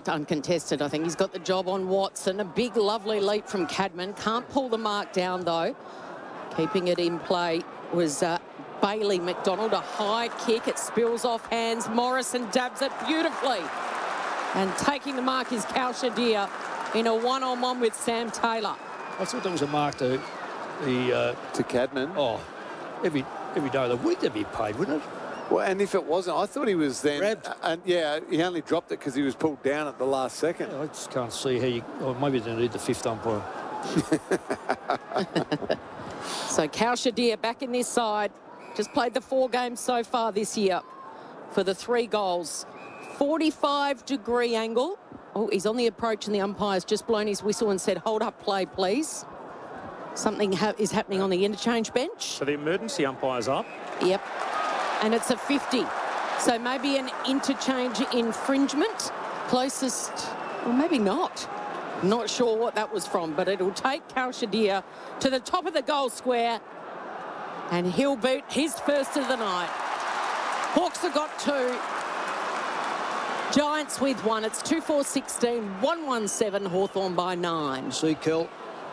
marked uncontested. I think he's got the job on Watson. A big, lovely leap from Cadman. Can't pull the mark down, though. Keeping it in play was Bailey McDonald. A high kick. It spills off hands. Morrison dabs it beautifully. And taking the mark is Kaushadea in a one-on-one with Sam Taylor. I thought there was a mark to Cadman. Oh, every day of the week they'd be paid, wouldn't it? Well, and if it wasn't, I thought he was then... Grabbed. And yeah, he only dropped it because he was pulled down at the last second. Yeah, I just can't see how you... Or maybe they need the fifth umpire. So Kaushadea back in this side. Just played the 4 games so far this year for the 3 goals. 45-degree angle. Oh, he's on the approach and the umpire's just blown his whistle and said, hold up play, please. Something is happening on the interchange bench. So the emergency umpire's up. Yep. And it's a 50. So maybe an interchange infringement. Closest, well, maybe not. Not sure what that was from, but it'll take Kaushadea to the top of the goal square and he'll boot his first of the night. Hawks have got 2. Giants with 1. It's 2-4-16, 1-1-7, Hawthorn by 9. See, Kel,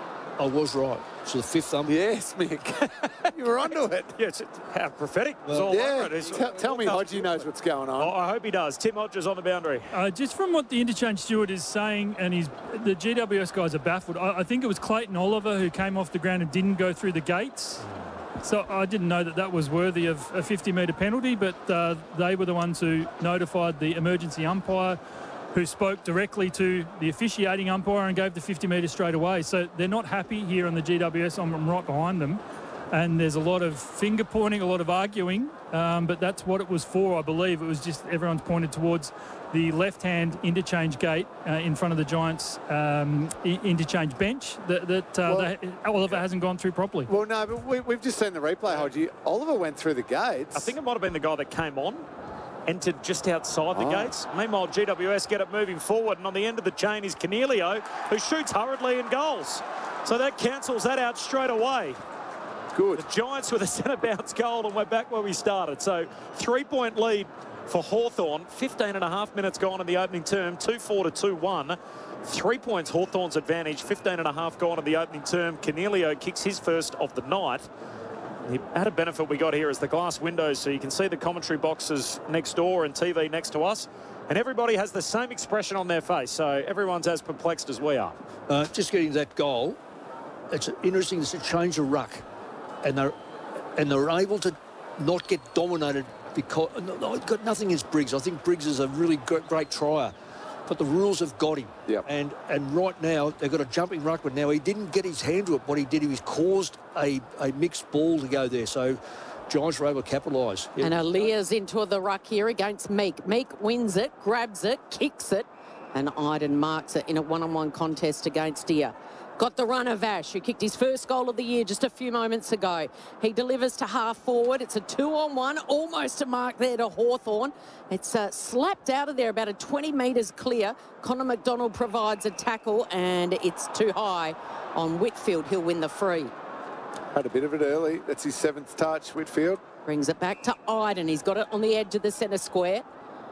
I was right. So the fifth umpire. Yes, Mick. You were onto it. Yeah, it's how prophetic. It's all Yeah, over it. tell me Hodgie knows what's going on. Oh, I hope he does. Tim Hodges on the boundary. Just from what the interchange steward is saying, and the GWS guys are baffled. I think it was Clayton Oliver who came off the ground and didn't go through the gates. So I didn't know that was worthy of a 50-metre penalty, but they were the ones who notified the emergency umpire, who spoke directly to the officiating umpire and gave the 50 metres straight away. So they're not happy here on the GWS. I'm right behind them. And there's a lot of finger pointing, a lot of arguing, but that's what it was for, I believe. It was just everyone's pointed towards the left-hand interchange gate in front of the Giants interchange bench that Oliver hasn't gone through properly. Well, no, but we've just seen the replay, Hodgie. Oliver went through the gates. I think it might have been the guy that came on, entered just outside the gates. Meanwhile, GWS get it moving forward, and on the end of the chain is Cornelio, who shoots hurriedly and goals. So that cancels that out straight away. Good. The Giants with a centre bounce goal, and we're back where we started. So 3-point lead for Hawthorn. 15 and a half minutes gone in the opening term. 2-4 to 2-1. 3 points Hawthorn's advantage. 15 and a half gone in the opening term. Cornelio kicks his first of the night. The added benefit we got here is the glass windows, so you can see the commentary boxes next door and TV next to us. And everybody has the same expression on their face, so everyone's as perplexed as we are. Just getting that goal, it's interesting to change the ruck. And they're able to not get dominated because I've got nothing against Briggs. I think Briggs is a really great trier, but the rules have got him. Yep. And right now they've got a jumping ruckman. Now he didn't get his hand to it. What he did, he caused a mixed ball to go there. So Giants were able to capitalise. Yeah. And Alia's into the ruck here against Meek. Meek wins it, grabs it, kicks it, and Iden marks it in a one-on-one contest against Deer. Got the run of Ash, who kicked his first goal of the year just a few moments ago. He delivers to half forward. It's a 2-on-1, almost a mark there to Hawthorn. It's slapped out of there about a 20 metres clear. Connor McDonald provides a tackle, and it's too high on Whitfield. He'll win the free. Had a bit of it early. That's his 7th touch, Whitfield. Brings it back to Iden. He's got it on the edge of the centre square.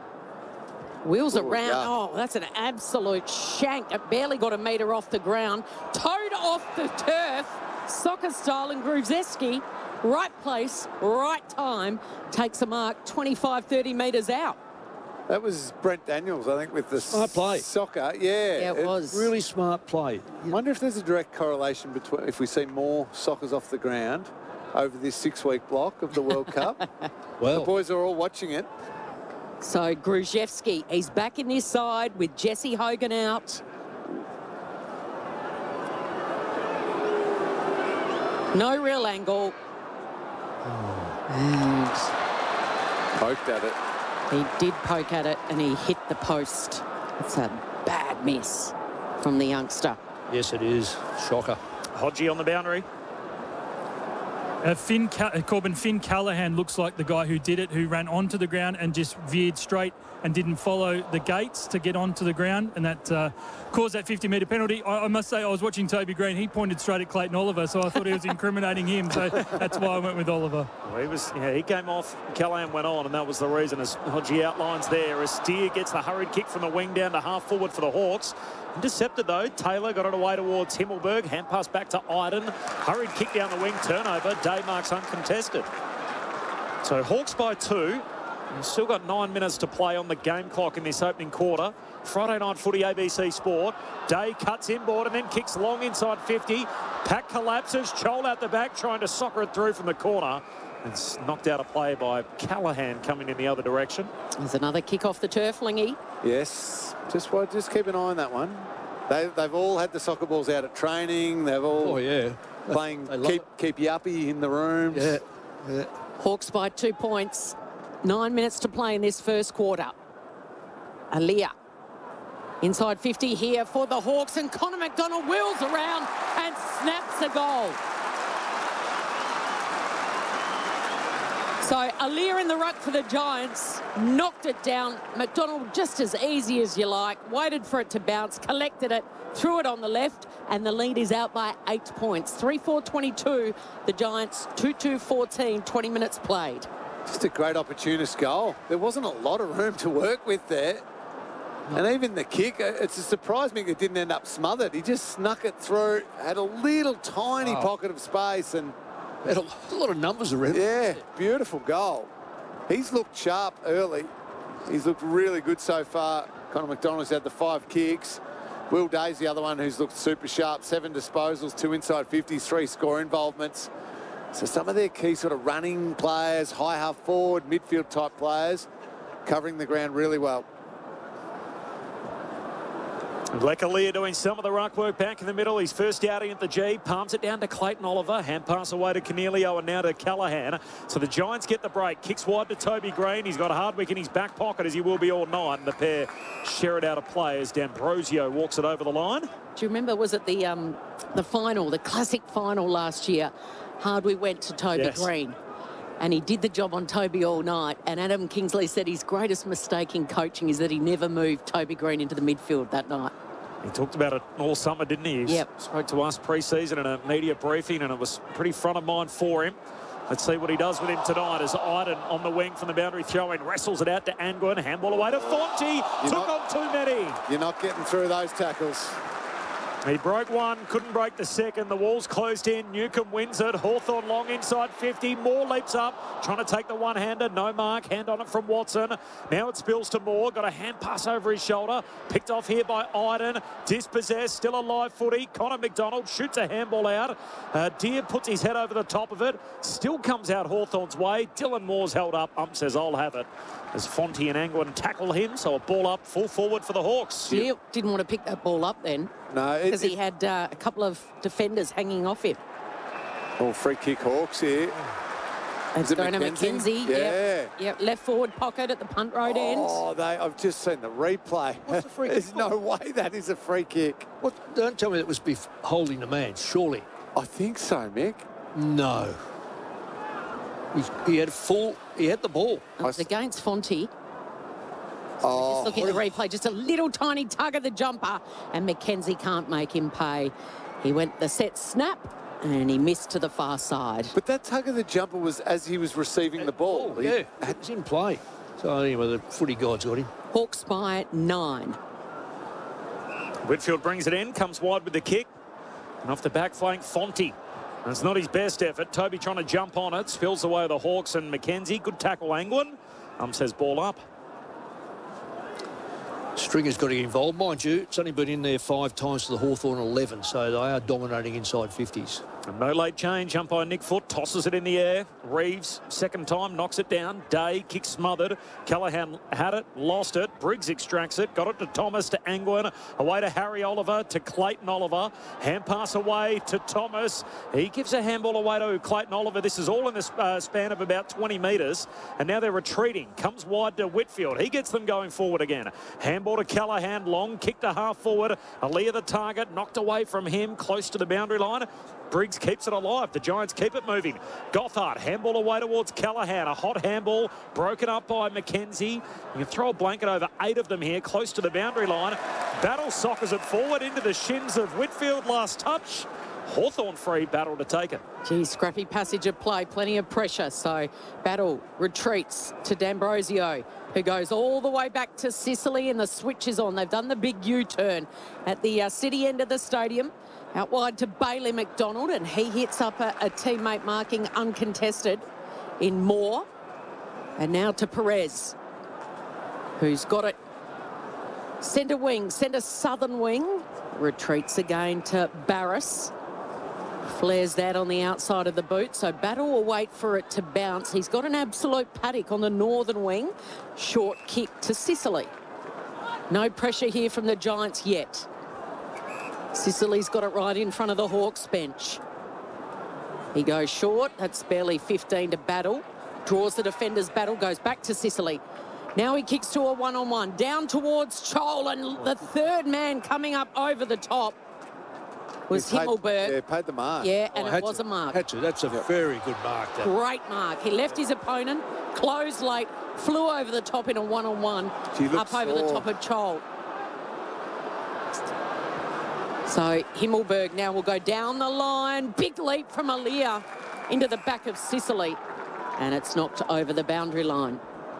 Wheels around. Yeah. Oh, that's an absolute shank. It barely got a metre off the ground. Towed off the turf. Soccer style, and Gruzeski, right place, right time, takes a mark 25, 30 metres out. That was Brent Daniels, I think, with the Smart play. soccer. Yeah, it was. Really smart play. I wonder if there's a direct correlation between if we see more soccers off the ground over this 6-week block of the World Cup. Well, The boys are all watching it. So Gruszewski, he's back in this side with Jesse Hogan out. No real angle. And Poked at it. he did poke at it and he hit the post. It's a bad miss from the youngster. yes, it is. Shocker. Hodgie on the boundary. Corbin, Finn Callahan looks like the guy who did it, who ran onto the ground and just veered straight and didn't follow the gates to get onto the ground, and that caused that 50-metre penalty. I must say, I was watching Toby Green. He pointed straight at Clayton Oliver, so I thought he was incriminating him, so that's why I went with Oliver. Well, he came off, Callahan went on, and that was the reason, as Hodgie outlines there, as Steer gets the hurried kick from the wing down to half forward for the Hawks. Intercepted though, Taylor got it away towards Himmelberg, hand pass back to Iden, hurried kick down the wing, turnover, Day marks uncontested. So Hawks by 2, and still got 9 minutes to play on the game clock in this opening quarter. Friday night footy, ABC Sport. Day cuts inboard and then kicks long inside 50. Pack collapses, Chol out the back, trying to soccer it through from the corner. It's knocked out a play by Callahan coming in the other direction. There's another kick off the turf, Lingy. Yes, just keep an eye on that one. They've all had the soccer balls out at training. They've all playing keep yuppie in the rooms. Yeah. Hawks by 2 points. 9 minutes to play in this first quarter. Aaliyah inside 50 here for the Hawks, and Connor McDonald wheels around and snaps a goal. So Aaliyah in the ruck for the Giants, knocked it down. McDonald just as easy as you like, waited for it to bounce, collected it, threw it on the left, and the lead is out by 8 points. 3-4-22, the Giants 2-2-14, 20 minutes played. Just a great opportunist goal. There wasn't a lot of room to work with there. And even the kick, it's a surprise me it didn't end up smothered. He just snuck it through, had a little tiny pocket of space, and Had a lot of numbers around. yeah, beautiful goal. He's looked sharp early. He's looked really good so far. Connor McDonald's had the 5 kicks. Will Day's the other one who's looked super sharp. 7 disposals, 2 inside 50s, 3 score involvements. So some of their key sort of running players, high half forward, midfield type players, covering the ground really well. Lekalia doing some of the ruck work back in the middle. He's first outing at the G, palms it down to Clayton Oliver, hand pass away to Cornelio and now to Callahan. So the Giants get the break, kicks wide to Toby Green. He's got Hardwick in his back pocket, as he will be all night, and the pair share it out of play as D'Ambrosio walks it over the line. Do you remember, was it the final, the classic final last year? Hardwick went to Toby Green, and he did the job on Toby all night, and Adam Kingsley said his greatest mistake in coaching is that he never moved Toby Green into the midfield that night. He talked about it all summer, didn't he? He spoke to us pre-season in a media briefing, and it was pretty front of mind for him. Let's see what he does with him tonight as Iden on the wing from the boundary throw-in, wrestles it out to Angwin, handball away to Fonte, took on too many. You're not getting through those tackles. He broke one, couldn't break the second. The walls closed in. Newcomb wins it. Hawthorn long inside 50. Moore leaps up, trying to take the one-hander. No mark. Hand on it from Watson. Now it spills to Moore. Got a hand pass over his shoulder. Picked off here by Iden. Dispossessed. Still a live footy. Connor McDonald shoots a handball out. Deer puts his head over the top of it. Still comes out Hawthorn's way. Dylan Moore's held up. Says, I'll have it. As Fonte and Angwin tackle him. So a ball up, full forward for the Hawks. Deer didn't want to pick that ball up then. No, because he had a couple of defenders hanging off him. Oh, free kick Hawks here. It's going to McKenzie. Yeah. Yep. Left forward pocket at the punt road end. Oh, I've just seen the replay. What's the free There's kick? no way that is a free kick. Don't tell me that was holding the man, surely. I think so, Mick. No. He had the ball. It was against Fonte. Oh, Just looking at the replay, just a little tiny tug of the jumper, and McKenzie can't make him pay. He went the set snap, and he missed to the far side. but that tug of the jumper was as he was receiving the ball. Yeah, it's in play. So anyway, the footy gods got him. Hawks by 9. Whitfield brings it in, comes wide with the kick. And off the back flank, Fonte. And it's not his best effort. Toby trying to jump on it. Spills away the Hawks and McKenzie. Good tackle, Angwin. Says ball up. Stringer's got to get involved. Mind you, it's only been in there 5 times to the Hawthorn 11, so they are dominating inside 50s. And no late change. Umpire Nick Foot tosses it in the air. Reeves, second time, knocks it down. Day, kick smothered. Callahan had it, lost it. Briggs extracts it. Got it to Thomas, to Angwin. Away to Harry Oliver, to Clayton Oliver. Hand pass away to Thomas. He gives a handball away to Clayton Oliver. This is all in the span of about 20 metres. And now they're retreating. Comes wide to Whitfield. He gets them going forward again. Handball to for Callaghan. Long kick to half forward. Aaliyah the target, knocked away from him, close to the boundary line. Briggs keeps it alive. The Giants keep it moving. Gothard, handball away towards Callaghan. A hot handball, broken up by McKenzie. You can throw a blanket over 8 of them here, close to the boundary line. Battle soccers it forward into the shins of Whitfield. Last touch. Hawthorn free, Battle to take it. Gee, scrappy passage of play, plenty of pressure. So Battle retreats to D'Ambrosio, who goes all the way back to Sicily, and the switch is on. They've done the big U-turn at the city end of the stadium. Out wide to Bailey McDonald, and he hits up a teammate marking uncontested in Moore. And now to Perez, who's got it. Centre wing, centre southern wing. Retreats again to Barris. Flares that on the outside of the boot, so Battle will wait for it to bounce. He's got an absolute paddock on the northern wing. Short kick to Sicily. No pressure here from the Giants yet. Sicily's got it right in front of the Hawks bench. He goes short. That's barely 15 to Battle. Draws the defender's Battle, goes back to Sicily. Now he kicks to a one-on-one. Down towards Chol, and the third man coming up over the top was Himmelberg. Yeah, paid the mark. Yeah, and it was a mark. That's a very good mark. That. Great mark. He left his opponent, closed late, flew over the top in a one-on-one, up over the top of Chol. So Himmelberg now will go down the line. Big leap from Aaliyah into the back of Sicily. And it's knocked over the boundary line.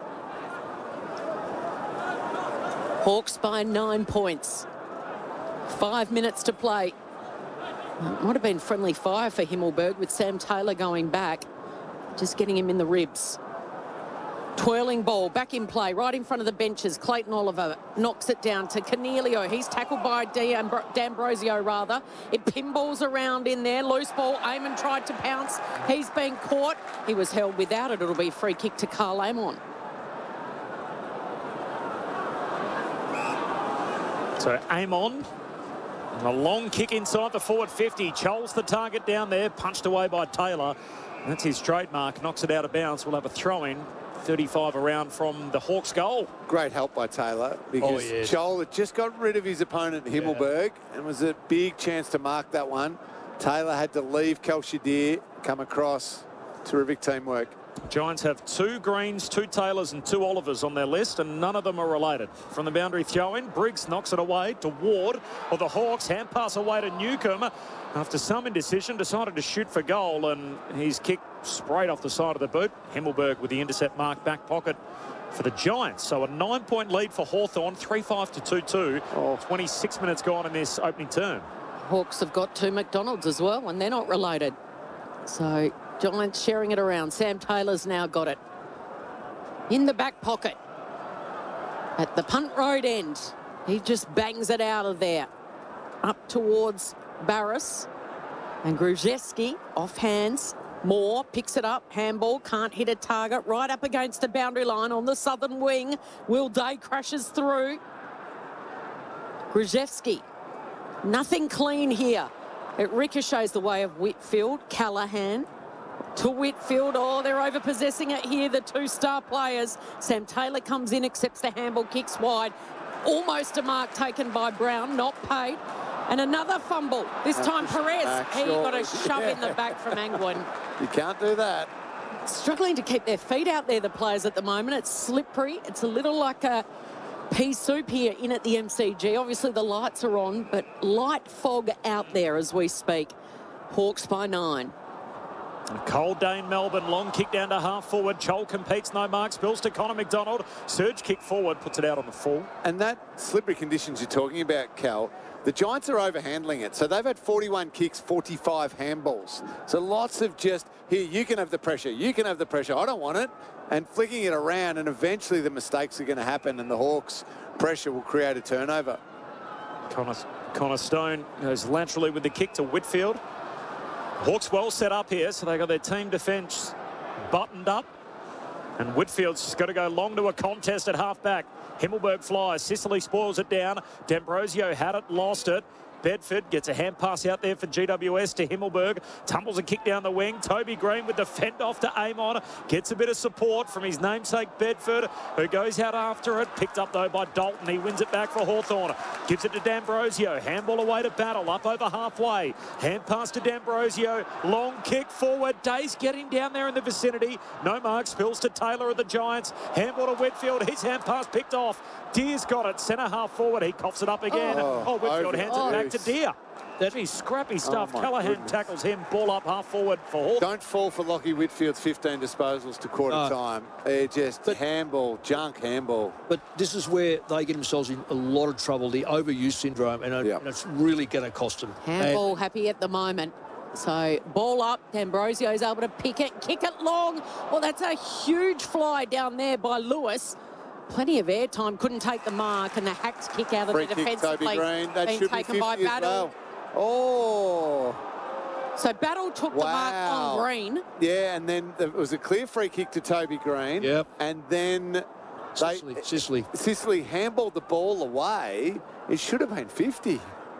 Hawks by 9 points. 5 minutes to play. Might have been friendly fire for Himmelberg with Sam Taylor going back. Just getting him in the ribs. Twirling ball, back in play, right in front of the benches. Clayton Oliver knocks it down to Cornelio. He's tackled by D'Ambrosio, rather. It pinballs around in there. Loose ball. Eamon tried to pounce. He's been caught. He was held without it. It'll be a free kick to Karl Amon. So Amon, a long kick inside the forward 50. Chol's the target down there, punched away by Taylor. That's his trademark. Knocks it out of bounds. We'll have a throw-in. 35 around from the Hawks goal. Great help by Taylor, because Chol had just got rid of his opponent Himmelberg, and was a big chance to mark that one. Taylor had to leave Kelshadir, come across. Terrific teamwork. Giants have 2 Greens, 2 Taylors and 2 Olivers on their list, and none of them are related. From the boundary throw-in, Briggs knocks it away to Ward of the Hawks. Hand pass away to Newcomb. After some indecision, decided to shoot for goal, and he's kicked straight off the side of the boot. Himmelberg with the intercept mark back pocket for the Giants. So a 9-point lead for Hawthorn, 3-5 to 2-2. 26 minutes gone in this opening term. Hawks have got 2 McDonald's as well, and they're not related. So Giants sharing it around. Sam Taylor's now got it. In the back pocket. At the punt road end. He just bangs it out of there. Up towards Barris. And Gruszewski off hands. Moore picks it up. Handball, can't hit a target. Right up against the boundary line on the southern wing. Will Day crashes through. Gruszewski. Nothing clean here. It ricochets the way of Whitfield. Callaghan to Whitfield. Oh, they're over-possessing it here, the 2 star players. Sam Taylor comes in, accepts the handball, kicks wide. Almost a mark taken by Brown, not paid. And another fumble. This time Perez. He got a shove in the back from Angwin. You can't do that. Struggling to keep their feet out there, the players at the moment. It's slippery. It's a little like a pea soup here in at the MCG. Obviously the lights are on, but light fog out there as we speak. Hawks by 9. A cold day in Melbourne. Long kick down to half forward. Chol competes, no mark. Spills to Connor McDonald. Surge kick forward, puts it out on the full. And that slippery conditions you're talking about, Cal, the Giants are overhandling it. So they've had 41 kicks, 45 handballs. So lots of just, here, you can have the pressure. You can have the pressure. I don't want it. And flicking it around, and eventually the mistakes are going to happen, and the Hawks' pressure will create a turnover. Connor Stone goes laterally with the kick to Whitfield. Hawks well set up here, so they got their team defence buttoned up. And Whitfield's just got to go long to a contest at half-back. Himmelberg flies. Sicily spoils it down. D'Ambrosio had it, lost it. Bedford gets a hand pass out there for GWS to Himmelberg. Tumbles a kick down the wing. Toby Green with the fend off to Amon. Gets a bit of support from his namesake Bedford, who goes out after it. Picked up though by Dalton. He wins it back for Hawthorn. Gives it to D'Ambrosio. Handball away to Battle. Up over halfway. Hand pass to D'Ambrosio. Long kick forward. Days getting down there in the vicinity. No mark. Spills to Taylor of the Giants. Handball to Whitfield. His hand pass picked off. Deer's got it. Centre half forward. He coughs it up again. Whitfield hands it back to Deer. That'd scrappy stuff. Callahan tackles him. Ball up half forward for Hawthorn. Don't fall for Lockie Whitfield's 15 disposals to quarter time. They're just handball, junk handball. But this is where they get themselves in a lot of trouble, the overuse syndrome, and it's really going to cost them. Handball happy at the moment. So ball up, D'Ambrosio's able to pick it, kick it long. Well, that's a huge fly down there by Lewis. Plenty of airtime, couldn't take the mark, and the hacked kick out of the defensive place being taken by Battle. So Battle took the mark on Green. Yeah, and then it was a clear free kick to Toby Green. Yep. And then Sicily handballed the ball away. It should have been 50.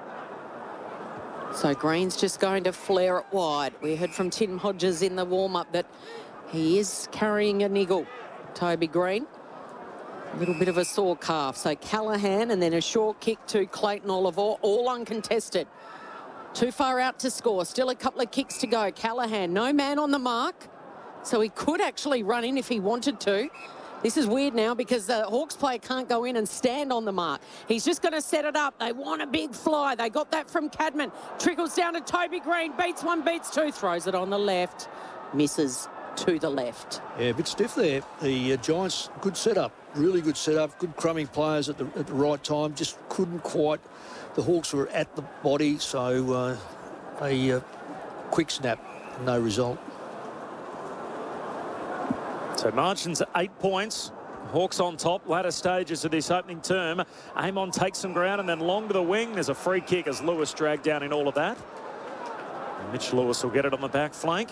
So Green's just going to flare it wide. We heard from Tim Hodges in the warm-up that he is carrying a niggle, Toby Green. A little bit of a sore calf. So Callahan and then a short kick to Clayton Oliver, all uncontested. Too far out to score. Still a couple of kicks to go. Callahan, no man on the mark. So he could actually run in if he wanted to. This is weird now because the Hawks player can't go in and stand on the mark. He's just going to set it up. They want a big fly. They got that from Cadman. Trickles down to Toby Green. Beats one, beats two. Throws it on the left. Misses to the left. Yeah, a bit stiff there. The Giants, good setup. Really good setup. Good crumbing players at the right time. Just couldn't quite. The Hawks were at the body, so a quick snap. No result. So margins at 8 points. Hawks on top, latter stages of this opening term. Amon takes some ground and then long to the wing. There's a free kick as Lewis dragged down in all of that. Mitch Lewis will get it on the back flank.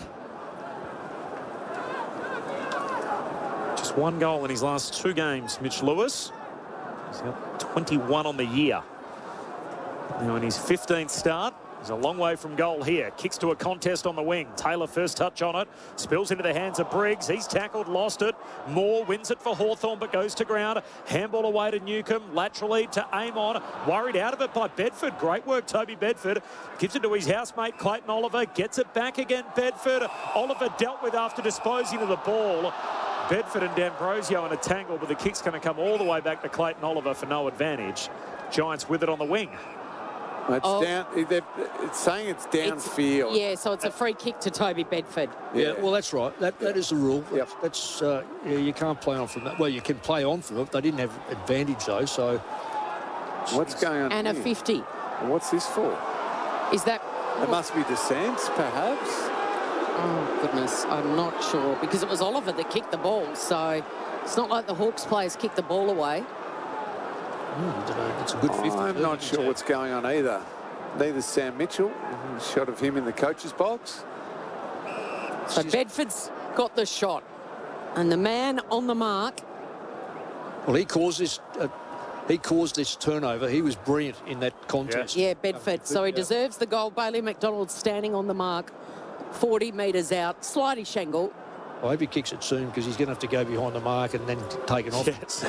Just one goal in his last 2 games, Mitch Lewis. He's got 21 on the year. Now in his 15th start, he's a long way from goal here. Kicks to a contest on the wing. Taylor first touch on it. Spills into the hands of Briggs. He's tackled, lost it. Moore wins it for Hawthorn but goes to ground. Handball away to Newcomb. Laterally to Amon. Worried out of it by Bedford. Great work, Toby Bedford. Gives it to his housemate, Clayton Oliver. Gets it back again, Bedford. Oliver dealt with after disposing of the ball. Bedford and D'Ambrosio in a tangle, but the kick's going to come all the way back to Clayton Oliver for no advantage. Giants with it on the wing. It's down. It's saying it's downfield. Yeah, so it's a free kick to Toby Bedford. Yeah, well, that's right. That is the rule. Yep. That's you can't play on from that. Well, you can play on from it. They didn't have advantage though. So what's going on? And here? a 50. What's this for? Is that? It must be dissent, perhaps. Oh goodness, I'm not sure because it was Oliver that kicked the ball. So it's not like the Hawks players kicked the ball away. It's a good 50. I'm not sure what's going on either. Neither Sam Mitchell. Shot of him in the coach's box. So Bedford's got the shot. And the man on the mark. Well, he caused this. He caused this turnover. He was brilliant in that contest. Yeah, Bedford. So he deserves the goal. Bailey McDonald standing on the mark. 40 metres out. Slidey Shangle. I hope he kicks it soon because he's going to have to go behind the mark and then take it off. Yes.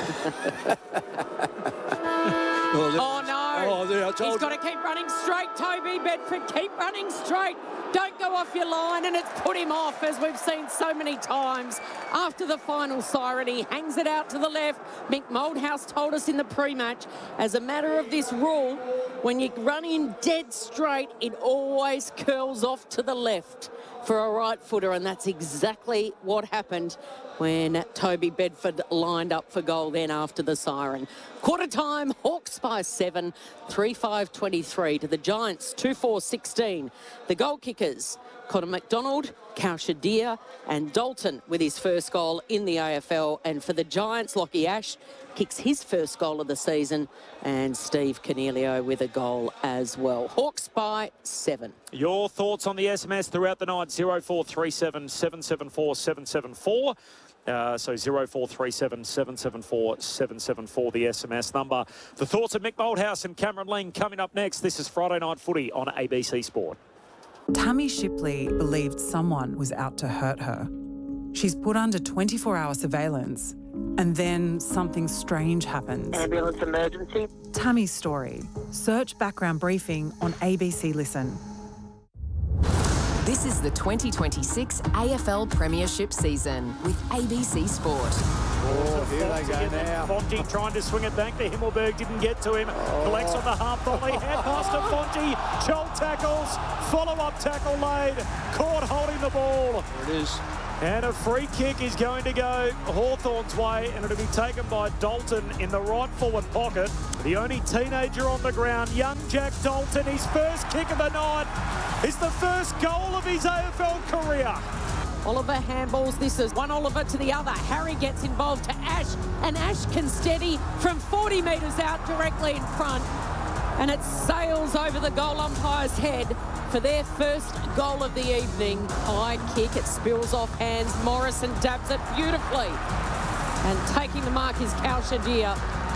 Oh, no. He's got to keep running straight, Toby Bedford. Keep running straight. Don't go off your line, and it's put him off, as we've seen so many times. After the final siren, he hangs it out to the left. Mick Moldhouse told us in the pre-match, as a matter of this rule, when you run in dead straight, it always curls off to the left for a right footer, and that's exactly what happened when Toby Bedford lined up for goal then after the siren. Quarter time, Hawks by 7, 3-5-23 to the Giants, 2-4-16. The goal kickers, Connor McDonald, Kausha Deer and Dalton with his first goal in the AFL. And for the Giants, Lockie Ash kicks his first goal of the season and Steve Cornelio with a goal as well. Hawks by 7. Your thoughts on the SMS throughout the night, 0437 774 774. So 0437 774 774, the SMS number. The thoughts of Mick Moldhouse and Cameron Ling coming up next. This is Friday Night Footy on ABC Sport. Tammy Shipley believed someone was out to hurt her. She's put under 24-hour surveillance, and then something strange happens. Ambulance emergency. Tammy's story. Search background briefing on ABC Listen. This is the 2026 AFL Premiership season with ABC Sport. Oh, here they go now. Fonte trying to swing it back to Himmelberg, didn't get to him. Collects on the half volley, hand pass to Fonte. Joel tackles, follow-up tackle laid. Caught holding the ball. There it is. And a free kick is going to go Hawthorn's way, and it'll be taken by Dalton in the right forward pocket. The only teenager on the ground, young Jack Dalton. His first kick of the night is the first goal of his AFL career. Oliver handballs. This is one Oliver to the other. Harry gets involved to Ash, and Ash can steady from 40 metres out directly in front. And it sails over the goal umpire's head for their first goal of the evening. High kick, it spills off hands. Morrison dabs it beautifully. And taking the mark is Cal Shadir.